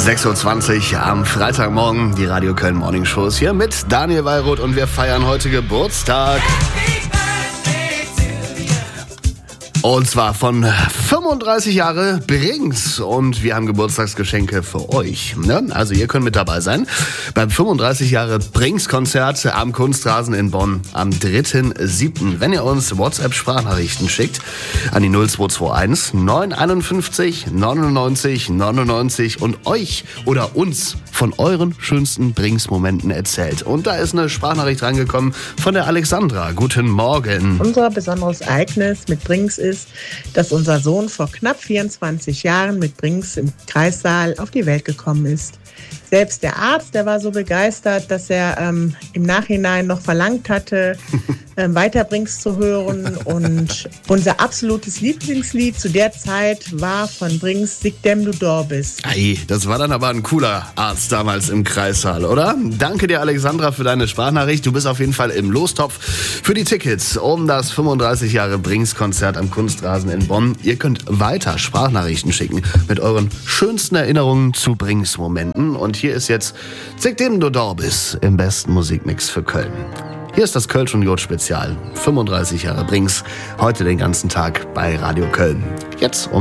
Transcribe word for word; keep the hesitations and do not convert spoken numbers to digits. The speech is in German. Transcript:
sechs Uhr zwanzig am Freitagmorgen, die Radio Köln Morning Shows hier mit Daniel Wallroth und wir feiern heute Geburtstag. Und zwar von fünfunddreißig Jahre Brings. Und wir haben Geburtstagsgeschenke für euch. Ne? Also ihr könnt mit dabei sein beim fünfunddreißig Jahre Brings-Konzert am Kunstrasen in Bonn am dritten siebten Wenn ihr uns WhatsApp-Sprachnachrichten schickt an die null zwei zwei eins neun fünf eins neunundneunzig neunundneunzig und euch oder uns von euren schönsten Brings-Momenten erzählt. Und da ist eine Sprachnachricht reingekommen von der Alexandra. Guten Morgen. Unser besonderes Ereignis mit Brings ist, dass unser Sohn vor knapp vierundzwanzig Jahren mit Brings im Kreissaal auf die Welt gekommen ist. Selbst der Arzt, der war so begeistert, dass er ähm, im Nachhinein noch verlangt hatte, ähm, weiter Brings zu hören. Und unser absolutes Lieblingslied zu der Zeit war von Brings Sick dem du da bist. Ei, das war dann aber ein cooler Arzt damals im Kreissaal, oder? Danke dir, Alexandra, für deine Sprachnachricht. Du bist auf jeden Fall im Lostopf für die Tickets um das fünfunddreißig Jahre Brings-Konzert am Kunstrasen in Bonn. Ihr könnt weiter Sprachnachrichten schicken mit euren schönsten Erinnerungen zu Brings-Momenten. Und hier ist jetzt Sick dem du da bist im besten Musikmix für Köln. Hier ist das Kölsch und Jod Spezial. fünfunddreißig Jahre Brings. Heute den ganzen Tag bei Radio Köln. Jetzt um